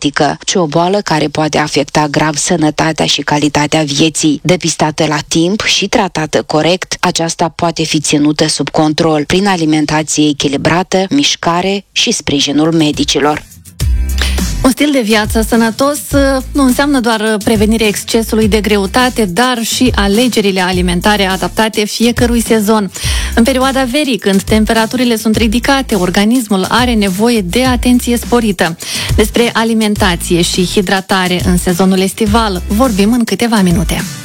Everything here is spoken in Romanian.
diabetică, ci o boală care poate afecta grav sănătatea și calitatea vieții. Depistată la timp și tratată corect, aceasta poate fi ținută sub control prin alimentație echilibrată, mișcare și sprijinul medicilor. Un stil de viață sănătos nu înseamnă doar prevenirea excesului de greutate, dar și alegerile alimentare adaptate fiecărui sezon. În perioada verii, când temperaturile sunt ridicate, organismul are nevoie de atenție sporită. Despre alimentație și hidratare în sezonul estival vorbim în câteva minute.